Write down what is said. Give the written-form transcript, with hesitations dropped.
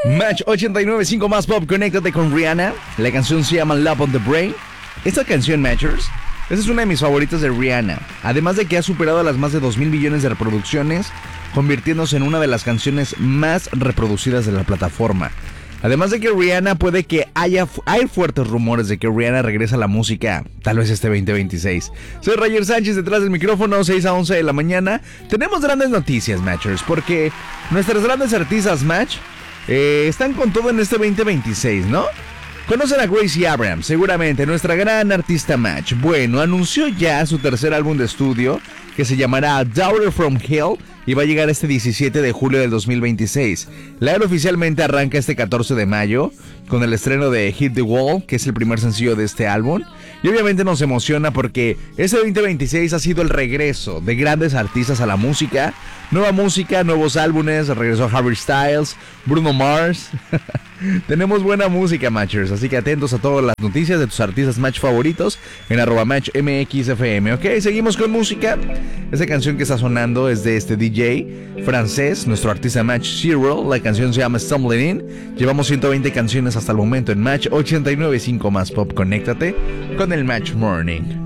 Match 89.5 más pop, conéctate con Rihanna. La canción se llama Love on the Brain. Esta canción, Matchers, esa es una de mis favoritas de Rihanna. Además de que ha superado las más de 2,000 millones de reproducciones, convirtiéndose en una de las canciones más reproducidas de la plataforma. Además de que Rihanna hay fuertes rumores de que Rihanna regresa a la música, tal vez este 2026. Soy Roger Sánchez, detrás del micrófono, 6 a 11 de la mañana. Tenemos grandes noticias, Matchers, porque nuestras grandes artistas, Match, están con todo en este 2026, ¿no? Conocen a Gracie Abrams, seguramente, nuestra gran artista Match. Bueno, anunció ya su tercer álbum de estudio, que se llamará Daughter from Hell, y va a llegar este 17 de julio del 2026. La era oficialmente arranca este 14 de mayo, con el estreno de Hit the Wall, que es el primer sencillo de este álbum. Y obviamente nos emociona porque este 2026 ha sido el regreso de grandes artistas a la música. Nueva música, nuevos álbumes, regresó Harry Styles, Bruno Mars. Tenemos buena música, Matchers, así que atentos a todas las noticias de tus artistas Match favoritos en @MatchMXFM, ¿ok? Seguimos con música. Esta canción que está sonando es de este DJ francés, nuestro artista Match Zero. La canción se llama Stumbling In. Llevamos 120 canciones hasta el momento en Match 89.5 más pop. Conéctate con el Match Morning.